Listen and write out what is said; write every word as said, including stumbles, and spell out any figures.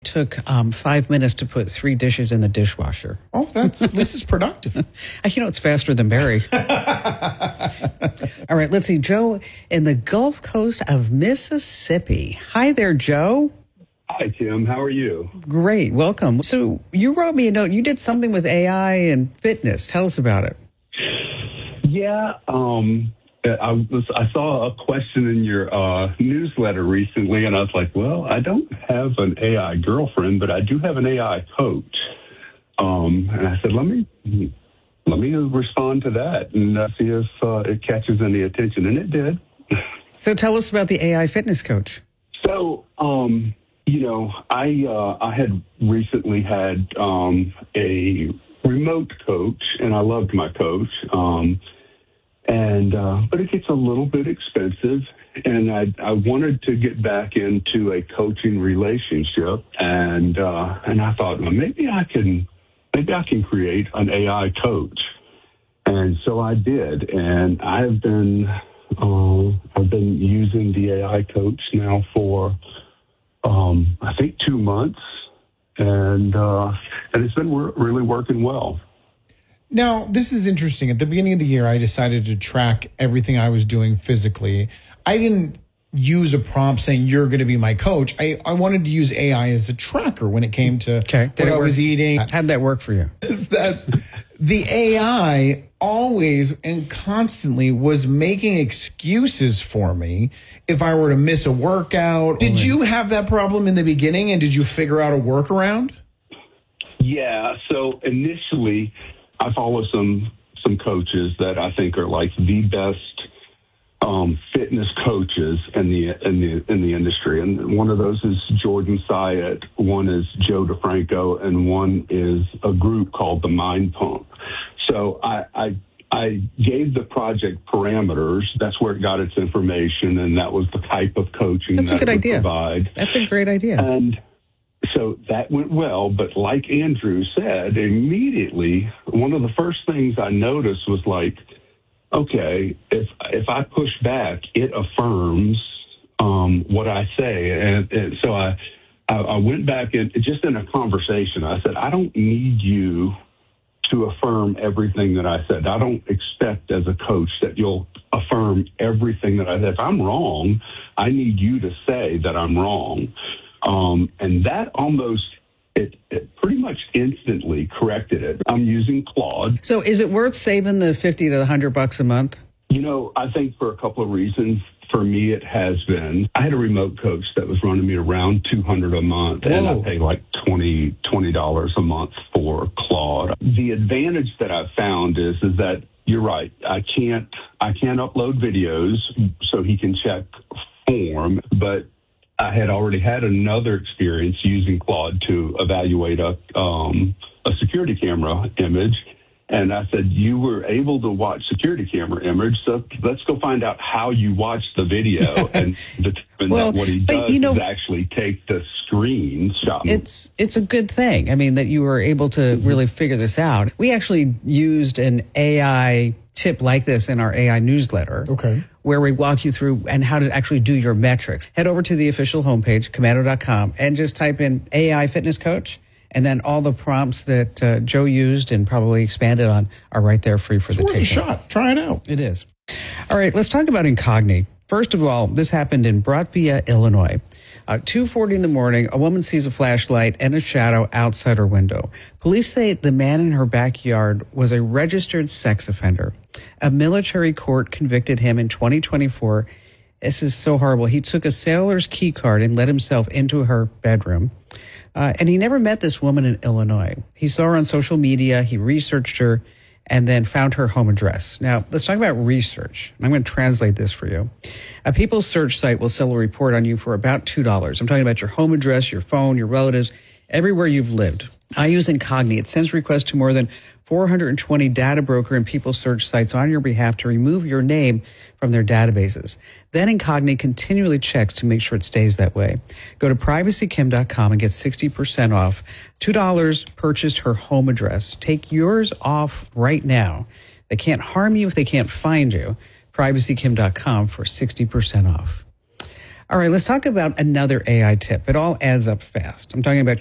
took um, five minutes to put three dishes in the dishwasher. Oh, that's at least it's productive. You know, it's faster than Barry. All right, let's see. Joe in the Gulf Coast of Mississippi. Hi there, Joe. Hi, Tim. How are you? Great. Welcome. So you wrote me a note. You did something with A I and fitness. Tell us about it. Yeah, um, I was. I saw a question in your uh, newsletter recently, and I was like, well, I don't have an A I girlfriend, but I do have an A I coach. Um, and I said, let me let me respond to that and uh, see if uh, it catches any attention, and it did. So tell us about the A I fitness coach. So, um, you know, I uh, I had recently had um, a remote coach, and I loved my coach. Um, and uh, but it gets a little bit expensive, and I I wanted to get back into a coaching relationship, and uh, and I thought, well, maybe I can maybe I can create an A I coach, and so I did, and I've been uh, I've been using the A I coach now for um, I think two months, and uh, and it's been wor- really working well. Now, this is interesting. At the beginning of the year, I decided to track everything I was doing physically. I didn't use a prompt saying, you're going to be my coach. I, I wanted to use A I as a tracker when it came to okay. what I was eating. How'd that work for you? Is that the A I always and constantly was making excuses for me if I were to miss a workout. Did you have that problem in the beginning, and did you figure out a workaround? Yeah, so initially I follow some some coaches that I think are like the best um, fitness coaches in the in the in the industry, and one of those is Jordan Syatt, one is Joe DeFranco, and one is a group called the Mind Pump. So I, I I gave the project parameters. That's where it got its information, and that was the type of coaching That's that a good it would idea. provide. That's a great idea. And so that went well, but like Andrew said, immediately one of the first things I noticed was like, okay, if if I push back, it affirms um, what I say, and, and so I, I I went back and just in a conversation, I said, I don't need you to affirm everything that I said. I don't expect as a coach that you'll affirm everything that I said. If I'm wrong, I need you to say that I'm wrong. Um, and that almost, it, it pretty much instantly corrected it. I'm using Claude. So is it worth saving the fifty to one hundred bucks a month? You know, I think for a couple of reasons. For me, it has been. I had a remote coach that was running me around two hundred a month, Whoa. and I pay like twenty dollars a month for Claude. The advantage that I've found is is that you're right. I can't I can't upload videos, so he can check form, but I had already had another experience using Claude to evaluate a um, a security camera image. And I said, you were able to watch security camera image, so let's go find out how you watched the video and determine well, that what he does you know, is actually take the screenshot. It's it's a good thing. I mean, that you were able to mm-hmm. really figure this out. We actually used an A I tip like this in our A I newsletter. Okay. Where we walk you through and how to actually do your metrics. Head over to the official homepage, komando dot com, and just type in A I Fitness Coach. And then all the prompts that uh, Joe used and probably expanded on are right there free for it's the worth taking. a shot. Try it out. It is. All right, let's talk about Incogni. First of all, this happened in Broadview, Illinois. Uh, two forty in the morning, a woman sees a flashlight and a shadow outside her window. Police say the man in her backyard was a registered sex offender. A military court convicted him in twenty twenty-four. This is so horrible. He took a sailor's key card and let himself into her bedroom. Uh, and he never met this woman in Illinois. He saw her on social media, he researched her, and then found her home address. Now, let's talk about research. I'm going to translate this for you. A People's Search site will sell a report on you for about two dollars. I'm talking about your home address, your phone, your relatives, everywhere you've lived. I use Incogni. It sends requests to more than four hundred twenty data broker and People's Search sites on your behalf to remove your name from their databases. Then Incogni continually checks to make sure it stays that way. Go to privacy kim dot com and get sixty percent off. two dollars purchased her home address. Take yours off right now. They can't harm you if they can't find you. privacy kim dot com for sixty percent off. All right, let's talk about another A I tip. It all adds up fast. I'm talking about